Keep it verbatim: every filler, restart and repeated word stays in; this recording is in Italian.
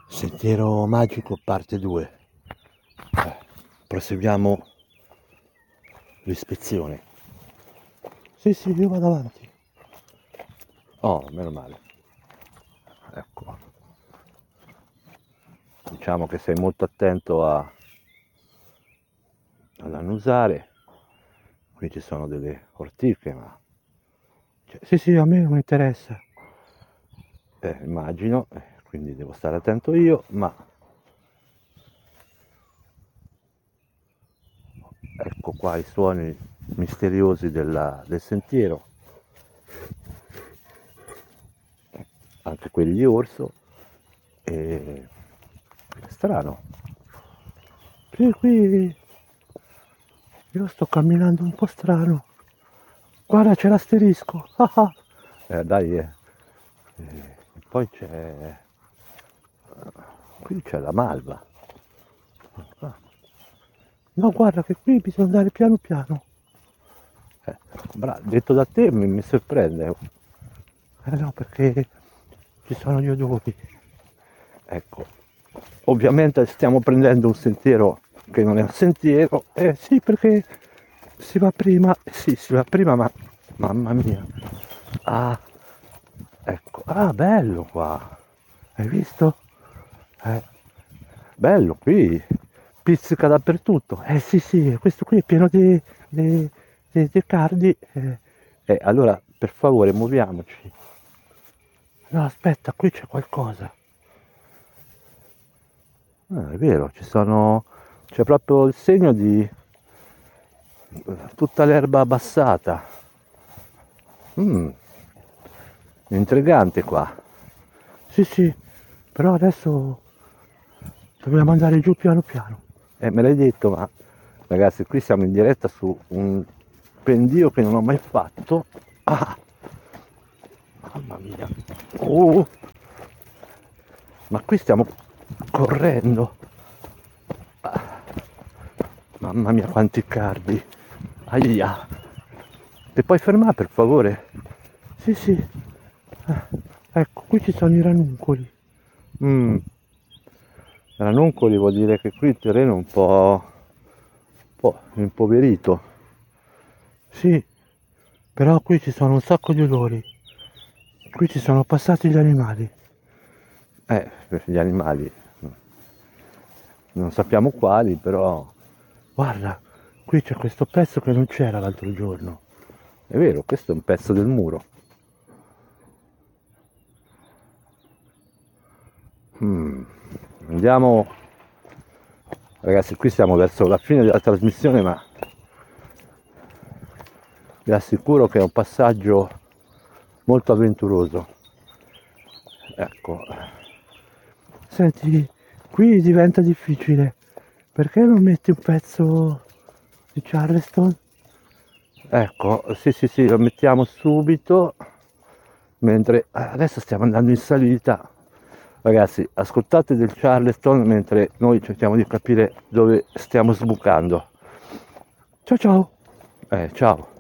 Sentiero magico parte due. Eh, proseguiamo l'ispezione. Sì, sì, io vado avanti. Oh, meno male. Ecco. Diciamo che sei molto attento a, ad annusare. Qui ci sono delle ortiche, ma... Cioè, sì, sì, a me non mi interessa. Eh, immagino, eh, quindi devo stare attento io, ma... Ecco qua i suoni misteriosi della, del sentiero. Anche quelli di orso. E... strano. Qui, qui, io sto camminando un po' strano. Guarda, c'è l'asterisco. Ah, ah. Eh, dai, eh. E poi c'è... qui c'è la malva. Ah. No, guarda che qui bisogna andare piano piano. Eh, bra- detto da te mi, mi sorprende. Eh no, perché ci sono gli odori. Ecco, ovviamente stiamo prendendo un sentiero che non è un sentiero. Eh sì, perché si va prima, eh, sì, si va prima, ma mamma mia. Ah, ecco, ah, bello qua. Hai visto? Eh, bello qui, pizzica dappertutto. Eh sì, sì, questo qui è pieno di, di, di, di cardi. Eh, eh, allora, per favore, muoviamoci. No, aspetta, qui c'è qualcosa. Ah, è vero, ci sono, c'è proprio il segno di tutta l'erba abbassata. Mm, intrigante qua. Sì, sì, però adesso dobbiamo andare giù piano piano. Eh, me l'hai detto, ma ragazzi, qui siamo in diretta su un pendio che non ho mai fatto. Ah, mamma mia. Oh, ma qui stiamo correndo. Ah, mamma mia, quanti cardi. Aia. Ti puoi fermare per favore? Sì, sì. Ah, ecco, qui ci sono i ranuncoli. Mm, ranuncoli vuol dire che qui il terreno è un po', un po' impoverito. Sì, però qui ci sono un sacco di odori. Qui ci sono passati gli animali. Eh, per gli animali non sappiamo quali, però... Guarda, qui c'è questo pezzo che non c'era l'altro giorno. È vero, questo è un pezzo del muro. Mm, andiamo... Ragazzi, qui siamo verso la fine della trasmissione, ma vi assicuro che è un passaggio molto avventuroso. Ecco. Senti, qui diventa difficile. Perché non metti un pezzo di Charleston? Ecco, sì, sì, sì, lo mettiamo subito. Mentre adesso stiamo andando in salita. Ragazzi, ascoltate del Charleston mentre noi cerchiamo di capire dove stiamo sbucando. Ciao ciao. Eh, ciao.